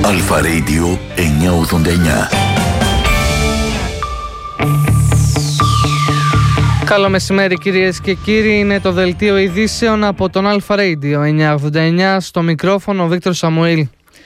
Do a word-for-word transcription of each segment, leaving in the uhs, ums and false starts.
Αλφα Radio εννιακόσια ογδόντα εννιά. Καλό μεσημέρι κυρίες και κύριοι, είναι το δελτίο ειδήσεων από τον Αλφα Radio εννιακόσια ογδόντα εννιά, στο μικρόφωνο ο Βίκτορ Σαμουήλ.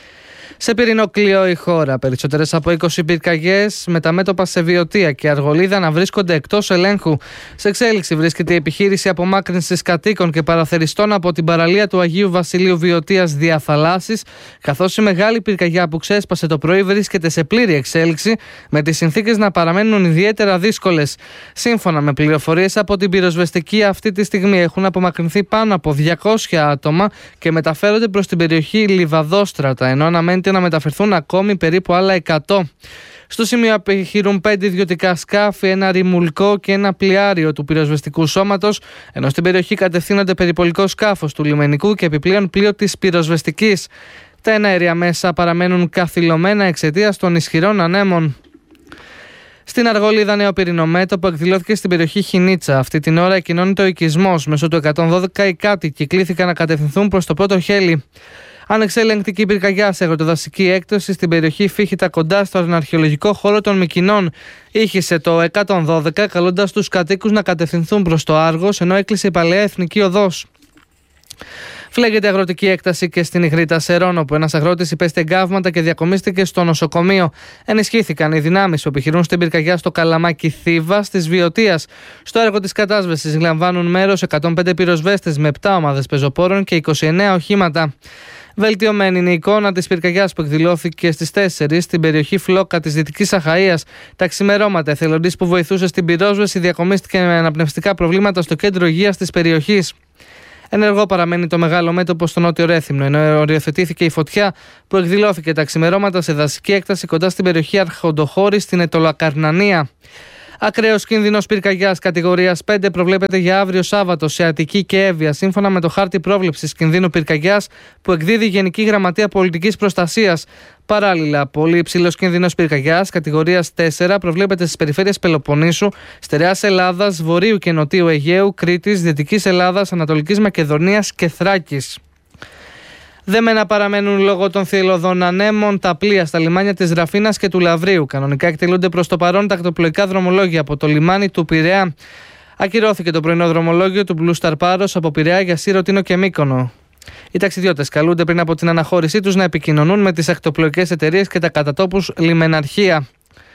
Σε πυρηνόκλειο η χώρα, περισσότερες από είκοσι πυρκαγιές με τα μέτωπα σε Βιωτία και Αργολίδα να βρίσκονται εκτός ελέγχου. Σε εξέλιξη βρίσκεται η επιχείρηση απομάκρυνσης κατοίκων και παραθεριστών από την παραλία του Αγίου Βασιλείου Βιωτίας Διαθαλάσσης, καθώς η μεγάλη πυρκαγιά που ξέσπασε το πρωί βρίσκεται σε πλήρη εξέλιξη, με τις συνθήκες να παραμένουν ιδιαίτερα δύσκολες. Σύμφωνα με πληροφορίες από την πυροσβεστική, αυτή τη στιγμή έχουν απομακρυνθεί πάνω από διακόσια άτομα και μεταφέρονται προς την περιοχή Λιβαδόστρατα, ενώ αναμένεται να μεταφερθούν ακόμη περίπου άλλα εκατό. Στο σημείο επιχειρούν πέντε ιδιωτικά σκάφη, ένα ρημουλκό και ένα πλοιάριο του πυροσβεστικού σώματος, ενώ στην περιοχή κατευθύνονται περιπολικό σκάφος του λιμενικού και επιπλέον πλοίο της πυροσβεστικής. Τα εναέρια μέσα παραμένουν καθυλωμένα εξαιτίας των ισχυρών ανέμων. Στην Αργολίδα, νέο πυρηνομέτωπο εκδηλώθηκε στην περιοχή Χινίτσα. Αυτή την ώρα εκκοινώνεται ο οικισμός. Μέσω του εκατόν δώδεκα οι κάτοικοι κλήθηκαν να κατευθυνθούν προς το πρώτο χέλι. Ανεξέλεγκτική πυρκαγιά σε αγροτοδασική έκπτωση στην περιοχή Φύχητα, κοντά στον αρχαιολογικό χώρο των Μυκηνών. Ήχησε το εκατόν δώδεκα, καλώντας τους κατοίκους να κατευθυνθούν προς το Άργος, ενώ έκλεισε η παλαιά εθνική οδός. Φλέγεται αγροτική έκταση και στην Ιγρήτα Σερών, όπου ένας αγρότης υπέστη εγκάβματα και διακομίστηκε στο νοσοκομείο. Ενισχύθηκαν οι δυνάμεις που επιχειρούν στην πυρκαγιά στο Καλαμάκι Θήβας της Βιωτίας. Στο έργο της κατάσβεσης λαμβάνουν μέρος εκατόν πέντε πυροσβέστες με επτά ομάδες πεζοπόρων και είκοσι εννέα οχήματα. Βελτιωμένη είναι η εικόνα της πυρκαγιάς που εκδηλώθηκε στις τέσσερις στην περιοχή Φλόκα της Δυτικής Αχαΐας. Τα ξημερώματα, εθελοντής που βοηθούσε στην πυρόσβεση διακομίστηκε με αναπνευστικά προβλήματα στο κέντρο υγείας της περιοχής. Ενεργό παραμένει το μεγάλο μέτωπο στο νότιο Ρέθυμνο, ενώ οριοθετήθηκε η φωτιά που εκδηλώθηκε τα ξημερώματα σε δασική έκταση κοντά στην περιοχή Αρχοντοχώρη στην Ετωλακαρνανία. Ακραίος κίνδυνος πυρκαγιάς κατηγορίας πέντε προβλέπεται για αύριο Σάββατο σε Αττική και Εύβοια, σύμφωνα με το χάρτη πρόβλεψης κινδύνου πυρκαγιάς που εκδίδει η Γενική Γραμματεία Πολιτικής Προστασίας. Παράλληλα, πολύ υψηλός κίνδυνος πυρκαγιάς κατηγορίας τέσσερα προβλέπεται στις περιφέρειες Πελοποννήσου, Στερεάς Ελλάδας, Βορείου και Νοτίου Αιγαίου, Κρήτης, Δυτικής Ελλάδας, Ανατολικής Μακεδονίας και Θράκης. Δεμένα παραμένουν λόγω των θηελωδών ανέμων τα πλοία στα λιμάνια της Ραφίνας και του Λαβρίου. Κανονικά εκτελούνται προς το παρόν τα ακτοπλοϊκά δρομολόγια από το λιμάνι του Πειραιά. Ακυρώθηκε το πρωινό δρομολόγιο του Blue Star Paros από Πειραιά για Σύρο, Τίνο και Μύκονο. Οι ταξιδιώτες καλούνται πριν από την αναχώρησή τους να επικοινωνούν με τις ακτοπλοϊκές εταιρείες και τα κατατόπους λιμεναρχεία.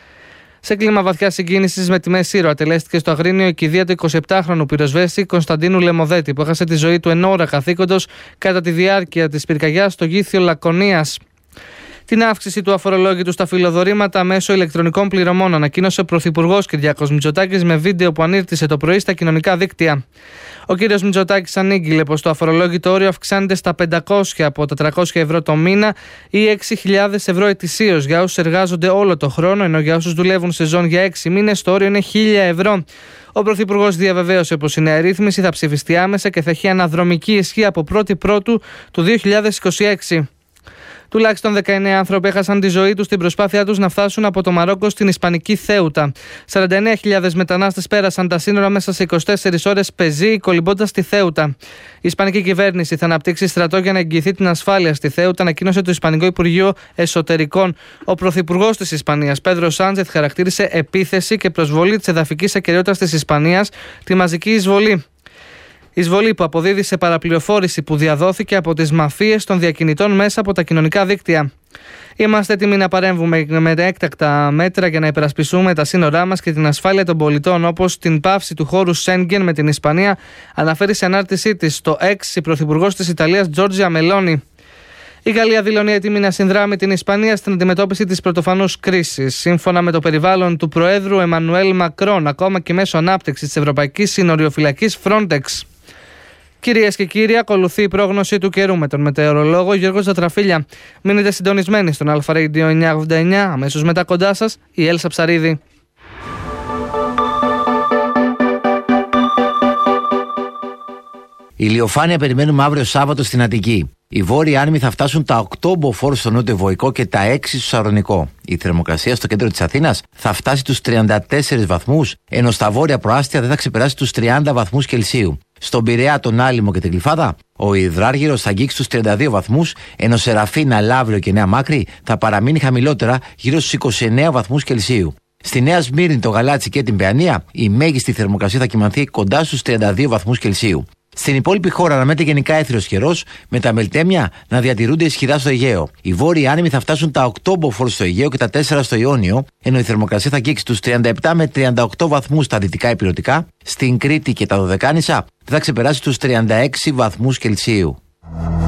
Σε κλίμα βαθιά συγκίνησης με τιμές Σύρο, ατελέστηκε στο Αγρίνιο η κηδεία του εικοσιεπτάχρονου πυροσβέστη Κωνσταντίνου Λεμοδέτη, που έχασε τη ζωή του εν ώρα καθήκοντος κατά τη διάρκεια της πυρκαγιάς στο Γήθιο Λακωνίας. Την αύξηση του αφορολόγητου στα φιλοδορήματα μέσω ηλεκτρονικών πληρωμών ανακοίνωσε ο Πρωθυπουργός Κυριάκος Μητσοτάκης με βίντεο που ανήρτησε το πρωί στα κοινωνικά δίκτυα. Ο κύριος Μητσοτάκης ανήγγειλε πως το αφορολόγητο όριο αυξάνεται στα πεντακόσια από τετρακόσια ευρώ το μήνα ή έξι χιλιάδες ευρώ ετησίως για όσους εργάζονται όλο το χρόνο, ενώ για όσους δουλεύουν σεζόν για έξι μήνες το όριο είναι χίλια ευρώ. Ο Πρωθυπουργός διαβεβαίωσε πως η νέα ρύθμιση θα ψηφιστεί άμεσα και θα έχει αναδρομική ισχύ από πρώτη Πρώτου του δύο χιλιάδες είκοσι έξι. Τουλάχιστον δεκαεννέα άνθρωποι έχασαν τη ζωή τους στην προσπάθειά τους να φτάσουν από το Μαρόκο στην Ισπανική Θέουτα. σαράντα εννέα χιλιάδες μετανάστες πέρασαν τα σύνορα μέσα σε είκοσι τέσσερις ώρες πεζή, κολυμπώντας στη Θέουτα. Η Ισπανική κυβέρνηση θα αναπτύξει στρατό για να εγγυηθεί την ασφάλεια στη Θέουτα, ανακοίνωσε το Ισπανικό Υπουργείο Εσωτερικών. Ο Πρωθυπουργός της Ισπανίας, Πέδρο Σάντσεθ, χαρακτήρισε επίθεση και προσβολή της εδαφικής ακεραιότητας της Ισπανίας τη μαζική εισβολή. Εισβολή που αποδίδει σε παραπληροφόρηση που διαδόθηκε από τις μαφίες των διακινητών μέσα από τα κοινωνικά δίκτυα. Είμαστε έτοιμοι να παρέμβουμε με έκτακτα μέτρα για να υπερασπιστούμε τα σύνορά μας και την ασφάλεια των πολιτών, όπως την πάυση του χώρου Σέγγεν με την Ισπανία, αναφέρει σε ανάρτησή της στο X η Πρωθυπουργός της Ιταλίας Τζόρτζια Μελόνι. Η Γαλλία δηλώνει έτοιμη να συνδράμει την Ισπανία στην αντιμετώπιση της πρωτοφανούς κρίσης. Σύμφωνα με το περιβάλλον του Προέδρου Εμμανουέλ Μακρόν, ακόμα και μέσω ανάπτυξης της Ευρωπαϊκής Συνοριοφυλακής Frontex. Κυρίες και κύριοι, ακολουθεί η πρόγνωση του καιρού με τον μετεωρολόγο Γιώργο Ζατραφίλια. Μείνετε συντονισμένοι στον Αλφα Radio εννιακόσια ογδόντα εννιά. Αμέσως μετά κοντά σας η Έλσα Ψαρίδη. Η ηλιοφάνεια περιμένουμε αύριο Σάββατο στην Αττική. Οι βόρειοι άνεμοι θα φτάσουν τα οκτώ μποφόρ στο νότιο Βοϊκό και τα έξι στο Σαρονικό. Η θερμοκρασία στο κέντρο της Αθήνας θα φτάσει τους τριάντα τέσσερις βαθμούς, ενώ στα βόρεια προάστια δεν θα ξεπεράσει τους τριάντα βαθμούς Κελσίου. Στον Πειραιά, τον Άλυμο και την Γλυφάδα, ο Υδράργυρος θα αγγίξει τους τριάντα δύο βαθμούς, ενώ Σεραφίνα, Λαύριο και Νέα Μάκρη θα παραμείνει χαμηλότερα γύρω στους είκοσι εννέα βαθμούς Κελσίου. Στη Νέα Σμύρνη, το Γαλάτσι και την Παιανία, η μέγιστη θερμοκρασία θα κυμανθεί κοντά στους τριάντα δύο βαθμούς Κελσίου. Στην υπόλοιπη χώρα αναμένεται γενικά έθριος καιρός, με τα μελτέμια να διατηρούνται ισχυρά στο Αιγαίο. Οι βόρειοι άνεμοι θα φτάσουν τα οκτώ μποφόρ στο Αιγαίο και τα τέσσερα στο Ιόνιο, ενώ η θερμοκρασία θα αγγίξει τους τριάντα επτά με τριάντα οκτώ βαθμούς στα δυτικά ηπειρωτικά. Στην Κρήτη και τα Δωδεκάνησα θα ξεπεράσει τους τριάντα έξι βαθμούς Κελσίου.